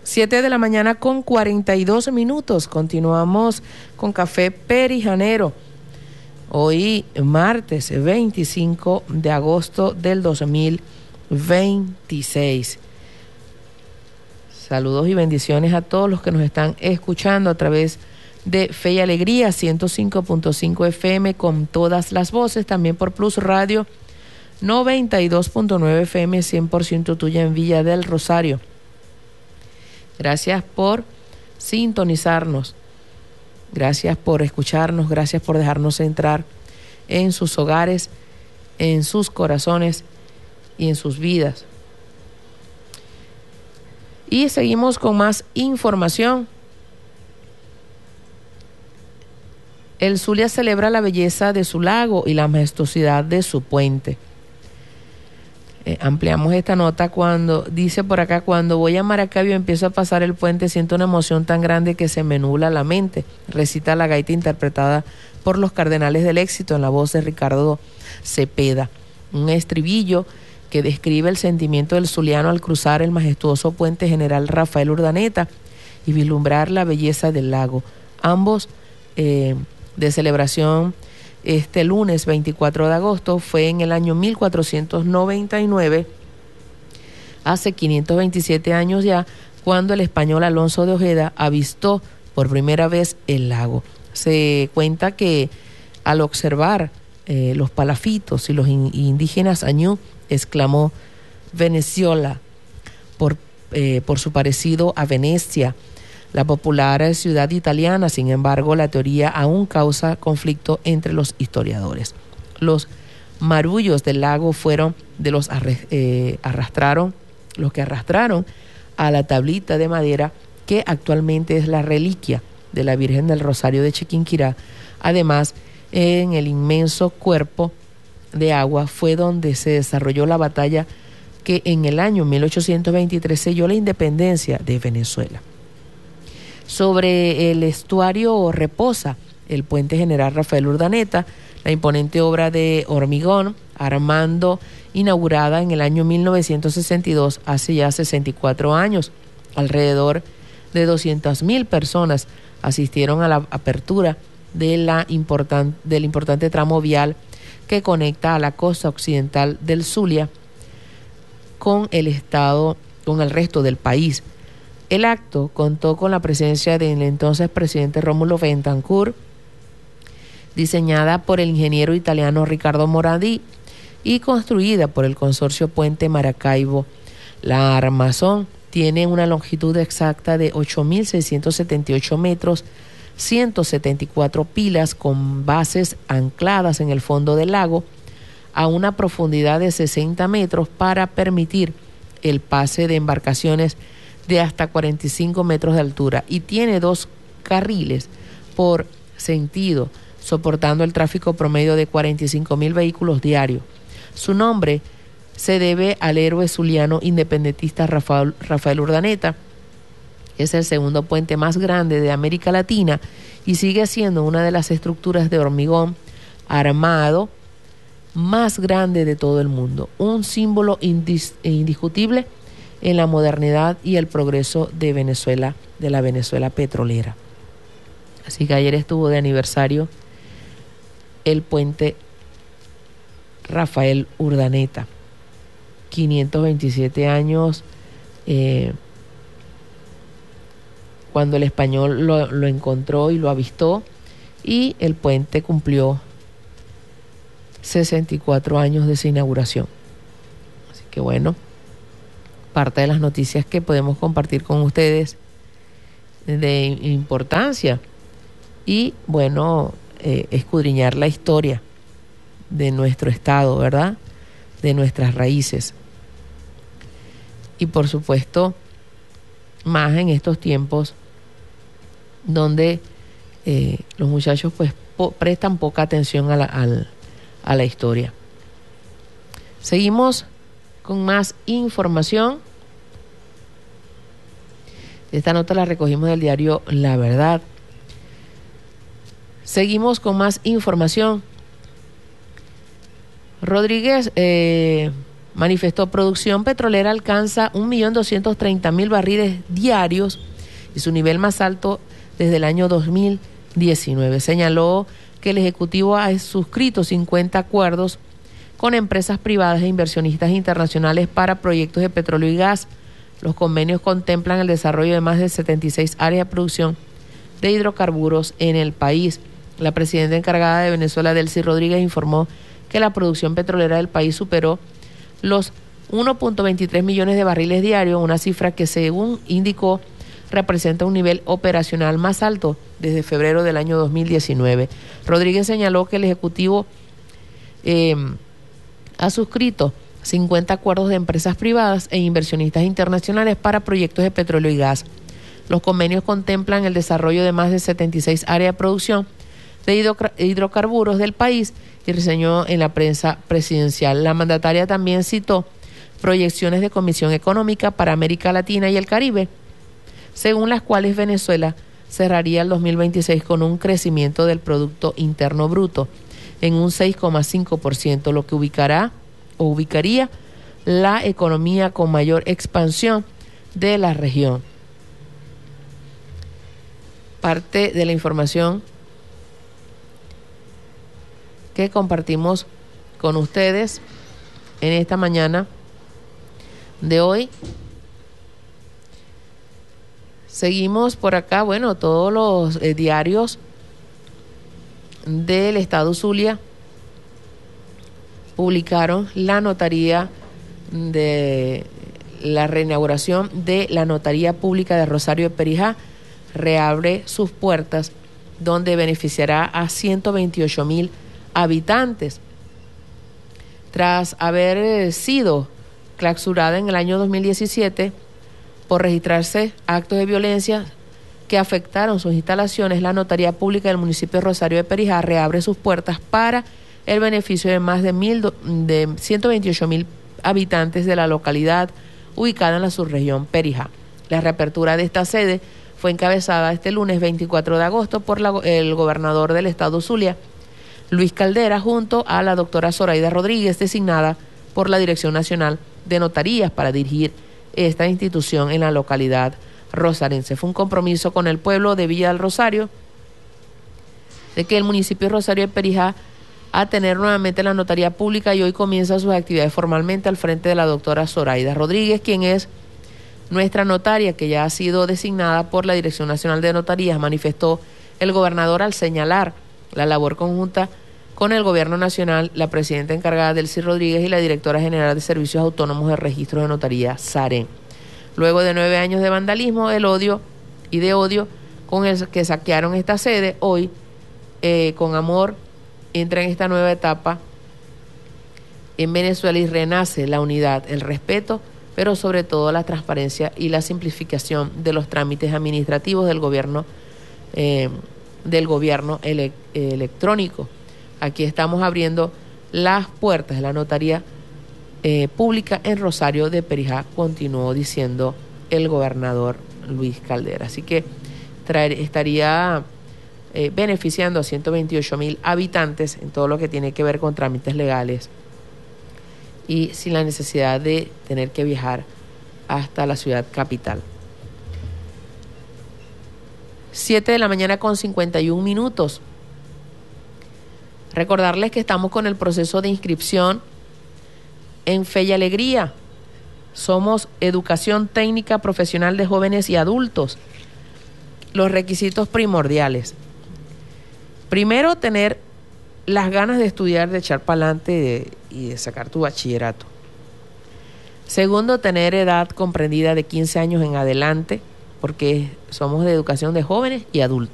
7 de la mañana con 42 minutos. Continuamos con Café Perijanero. Hoy, martes 25 de agosto del 2026. Saludos y bendiciones a todos los que nos están escuchando a través de Fe y Alegría 105.5 FM con todas las voces, también por Plus Radio 92.9 FM 100% tuya en Villa del Rosario. Gracias por sintonizarnos, gracias por escucharnos, gracias por dejarnos entrar en sus hogares, en sus corazones y en sus vidas. Y seguimos con más información. El Zulia celebra la belleza de su lago y la majestuosidad de su puente. Ampliamos esta nota cuando dice por acá: cuando voy a Maracaibo empiezo a pasar el puente, siento una emoción tan grande que se me nubla la mente. Recita la gaita interpretada por los Cardenales del Éxito en la voz de Ricardo Cepeda. Un estribillo que describe el sentimiento del zuliano al cruzar el majestuoso puente General Rafael Urdaneta y vislumbrar la belleza del lago. Ambos de celebración este lunes 24 de agosto, fue en el año 1499, hace 527 años ya, cuando el español Alonso de Ojeda avistó por primera vez el lago. Se cuenta que al observar los palafitos y los indígenas añú, exclamó Venezuela por su parecido a Venecia, la popular ciudad italiana. Sin embargo, la teoría aún causa conflicto entre los historiadores. Los marullos del lago fueron de los que arrastraron a la tablita de madera que actualmente es la reliquia de la Virgen del Rosario de Chiquinquirá. Además, en el inmenso cuerpo de agua fue donde se desarrolló la batalla que en el año 1823 selló la independencia de Venezuela. Sobre el estuario reposa el puente General Rafael Urdaneta, la imponente obra de hormigón armado inaugurada en el año 1962, hace ya 64 años. Alrededor de 200,000 personas asistieron a la apertura del importante tramo vial que conecta a la costa occidental del Zulia con el resto del país. El acto contó con la presencia del entonces presidente Rómulo Betancourt, diseñada por el ingeniero italiano Riccardo Morandi y construida por el consorcio Puente Maracaibo. La armazón tiene una longitud exacta de 8.678 metros, 174 pilas con bases ancladas en el fondo del lago a una profundidad de 60 metros para permitir el pase de embarcaciones de hasta 45 metros de altura, y tiene 2 carriles por sentido, soportando el tráfico promedio de 45,000 vehículos diarios. Su nombre se debe al héroe zuliano independentista Rafael Urdaneta. Es el segundo puente más grande de América Latina y sigue siendo una de las estructuras de hormigón armado más grande de todo el mundo, un símbolo indiscutible en la modernidad y el progreso de Venezuela, de la Venezuela petrolera. Así que ayer estuvo de aniversario el puente Rafael Urdaneta, 527 años, cuando el español lo encontró y lo avistó, y el puente cumplió 64 años de su inauguración. Así que bueno, parte de las noticias que podemos compartir con ustedes de importancia y bueno, escudriñar la historia de nuestro estado, ¿verdad? De nuestras raíces. Y por supuesto, más en estos tiempos donde los muchachos pues prestan poca atención a la historia. Seguimos con más información. Esta nota la recogimos del diario La Verdad. Seguimos con más información. Rodríguez manifestó: producción petrolera alcanza 1.230.000 barriles diarios y su nivel más alto desde el año 2019. Señaló que el Ejecutivo ha suscrito 50 acuerdos con empresas privadas e inversionistas internacionales para proyectos de petróleo y gas. Los convenios contemplan el desarrollo de más de 76 áreas de producción de hidrocarburos en el país. La presidenta encargada de Venezuela, Delcy Rodríguez, informó que la producción petrolera del país superó los 1.23 millones de barriles diarios, una cifra que, según indicó, representa un nivel operacional más alto desde febrero del año 2019. Rodríguez señaló que el Ejecutivo ha suscrito 50 acuerdos de empresas privadas e inversionistas internacionales para proyectos de petróleo y gas. Los convenios contemplan el desarrollo de más de 76 áreas de producción de hidrocarburos del país y reseñó en la prensa presidencial. La mandataria también citó proyecciones de Comisión Económica para América Latina y el Caribe, según las cuales Venezuela cerraría el 2026 con un crecimiento del Producto Interno Bruto en un 6,5%, lo que ubicaría la economía con mayor expansión de la región. Parte de la información que compartimos con ustedes en esta mañana de hoy. Seguimos por acá, todos los diarios del estado Zulia publicaron la notaría de la reinauguración de la Notaría Pública de Rosario de Perijá. Reabre sus puertas, donde beneficiará a 128.000 habitantes. Tras haber sido clausurada en el año 2017 por registrarse actos de violencia que afectaron sus instalaciones, la Notaría Pública del municipio de Rosario de Perijá reabre sus puertas para el beneficio de más de 128.000 habitantes de la localidad ubicada en la subregión Perijá. La reapertura de esta sede fue encabezada este lunes 24 de agosto por el gobernador del estado Zulia, Luis Caldera, junto a la doctora Zoraida Rodríguez, designada por la Dirección Nacional de Notarías para dirigir esta institución en la localidad rosarense. Fue un compromiso con el pueblo de Villa del Rosario de que el municipio de Rosario de Perijá a tener nuevamente la notaría pública, y hoy comienza sus actividades formalmente al frente de la doctora Zoraida Rodríguez, quien es nuestra notaria, que ya ha sido designada por la Dirección Nacional de Notarías, manifestó el gobernador al señalar la labor conjunta con el gobierno nacional, la presidenta encargada Delcy Rodríguez y la directora general de Servicios Autónomos de Registro de Notaría, Sarén. Luego de 9 años de vandalismo, de odio con el que saquearon esta sede, hoy con amor entra en esta nueva etapa en Venezuela y renace la unidad, el respeto, pero sobre todo la transparencia y la simplificación de los trámites administrativos del gobierno electrónico. Aquí estamos abriendo las puertas de la notaría pública en Rosario de Perijá, continuó diciendo el gobernador Luis Caldera. Así que estaría beneficiando a 128.000 habitantes en todo lo que tiene que ver con trámites legales y sin la necesidad de tener que viajar hasta la ciudad capital. 7 de la mañana con 51 minutos. Recordarles que estamos con el proceso de inscripción en Fe y Alegría. Somos Educación Técnica Profesional de Jóvenes y Adultos. Los requisitos primordiales: primero, tener las ganas de estudiar, de echar para adelante y de sacar tu bachillerato. Segundo, tener edad comprendida de 15 años en adelante, porque somos de educación de jóvenes y adultos.